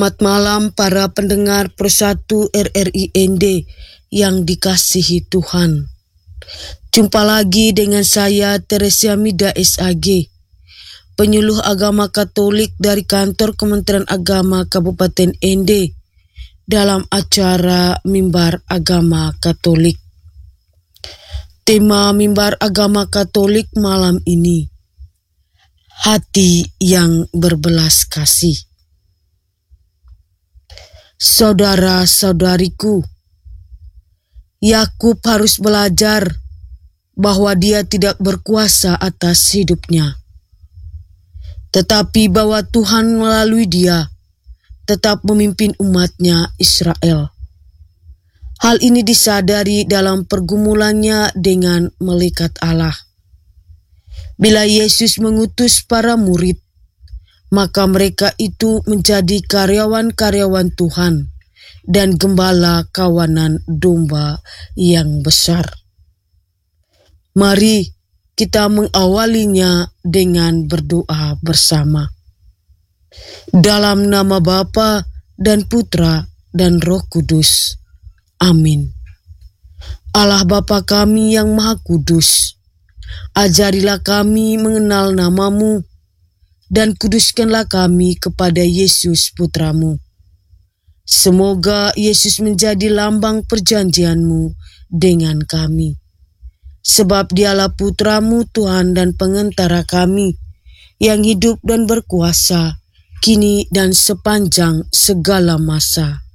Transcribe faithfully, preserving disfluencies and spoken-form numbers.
Selamat malam para pendengar Persatu R R I N D yang dikasihi Tuhan. Jumpa lagi dengan saya Teresia Mida S A G, penyuluh agama Katolik dari kantor Kementerian Agama Kabupaten N D dalam acara Mimbar Agama Katolik. Tema Mimbar Agama Katolik malam ini, hati yang berbelas kasih. Saudara-saudariku, Yakub harus belajar bahwa dia tidak berkuasa atas hidupnya, tetapi bahwa Tuhan melalui dia tetap memimpin umatnya Israel. Hal ini disadari dalam pergumulannya dengan malaikat Allah. Bila Yesus mengutus para murid, maka mereka itu menjadi karyawan-karyawan Tuhan dan gembala kawanan domba yang besar. Mari kita mengawalinya dengan berdoa bersama. Dalam nama Bapa dan Putra dan Roh Kudus. Amin. Allah Bapa kami yang Maha Kudus, ajarilah kami mengenal nama-Mu, dan kuduskanlah kami kepada Yesus Putramu. Semoga Yesus menjadi lambang perjanjian-Mu dengan kami. Sebab dialah Putramu Tuhan dan pengantara kami, yang hidup dan berkuasa, kini dan sepanjang segala masa.